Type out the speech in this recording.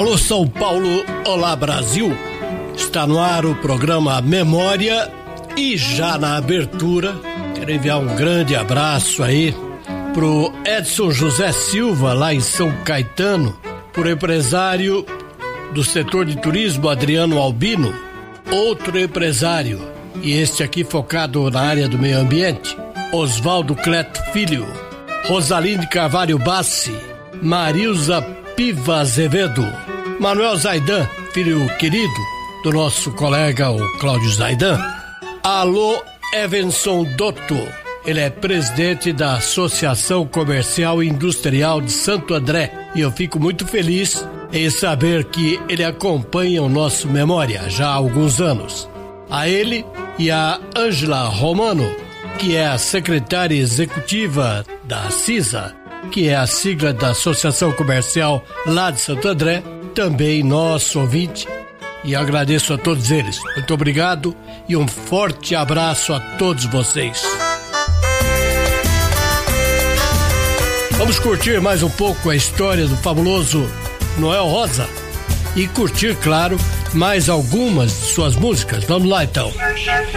Alô São Paulo, olá Brasil. Está no ar o programa Memória e já na abertura quero enviar um grande abraço aí pro Edson José Silva lá em São Caetano, pro empresário do setor de turismo Adriano Albino, outro empresário e este aqui focado na área do meio ambiente, Oswaldo Cleto Filho, Rosaline Carvalho Bassi, Marilza Piva Azevedo, Manuel Zaidan, filho querido do nosso colega o Cláudio Zaidan. Alô Evanson Dotto, ele é presidente da Associação Comercial e Industrial de Santo André e eu fico muito feliz em saber que ele acompanha o nosso Memória já há alguns anos. A ele e a Ângela Romano, que é a secretária executiva da CISA, que é a sigla da Associação Comercial lá de Santo André, também nosso ouvinte, e agradeço a todos eles. Muito obrigado e um forte abraço a todos vocês. Vamos curtir mais um pouco a história do fabuloso Noel Rosa e curtir, claro, mais algumas de suas músicas. Vamos lá então.